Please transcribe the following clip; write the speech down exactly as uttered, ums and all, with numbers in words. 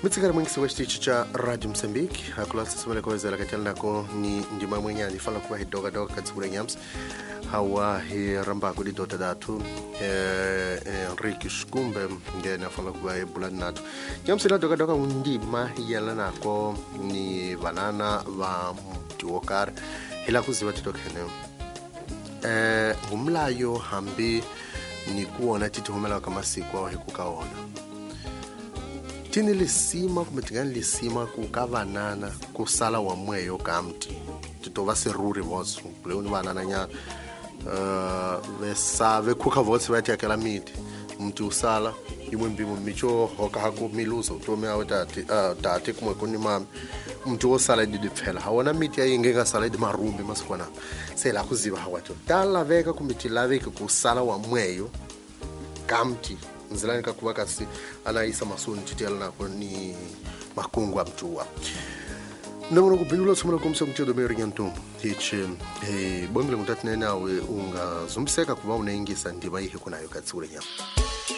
Mitsikari mwingisi wa xitichi cha Radio Mozambique hakulasa simele kwezela katela nako ni ndima mwenyani fala kuwa hidoga doga katsibura nyams hawa hi rambako di dota datu eh Enrique Skumbe ngena fala kuwa ebulani natu nyams ila doga doga ndima yala nako ni banana va mtiwokar hila kuziwa titokene eh ngumlayo hambi ni kuona titi humela kama siku wa hikukaona tini lisima kumetingani lisima kukavanana kusala wa mweyo kamti titova seruri vosu leoni vanana nya uh, vesave kuka vosi vati akela miti mti usala imwe mbimu micho hoka haku miluso tome awe tati uh, tati kumwe kuni mami mti usala didi pfela hawana miti ya ingenga sala di marumbi masikwana sela kuziva hawato tala veka kumiti laveka kusala wa mweyo kamti nzilani kakuwa kasi anaisa masuni titiala nako ni makungwa mtuwa namuna kupindula sumuna kumsa mtiyo meri nyantumbu hichi hey, bongle mutati nena we unga zumbiseka kuwa unaingisa ndiba ihe kuna yukatsure nyama